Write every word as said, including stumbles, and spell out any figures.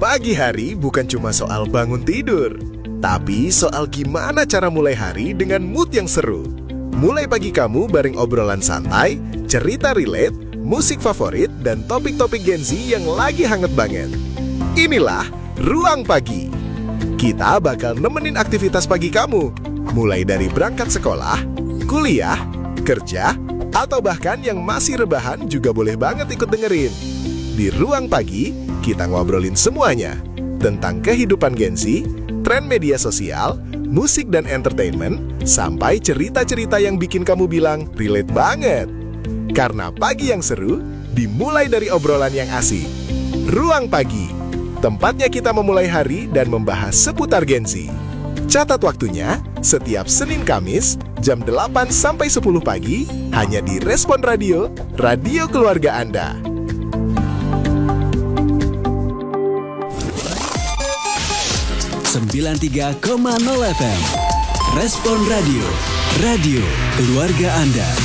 Pagi hari bukan cuma soal bangun tidur, tapi soal gimana cara mulai hari dengan mood yang seru. Mulai pagi kamu bareng obrolan santai, cerita relate, musik favorit, dan topik-topik Gen Z yang lagi hangat banget. Inilah Ruang Pagi. Kita bakal nemenin aktivitas pagi kamu, mulai dari berangkat sekolah, kuliah, kerja, atau bahkan yang masih rebahan juga boleh banget ikut dengerin. Di Ruang Pagi, kita ngobrolin semuanya tentang kehidupan Gen Z, tren media sosial, musik dan entertainment, sampai cerita-cerita yang bikin kamu bilang relate banget. Karena pagi yang seru dimulai dari obrolan yang asik. Ruang Pagi, tempatnya kita memulai hari dan membahas seputar Gen Z. Catat waktunya, setiap Senin Kamis, jam delapan sampai sepuluh pagi, hanya di Respon Radio, radio keluarga Anda. sembilan puluh tiga koma nol F M Respon Radio, radio keluarga Anda.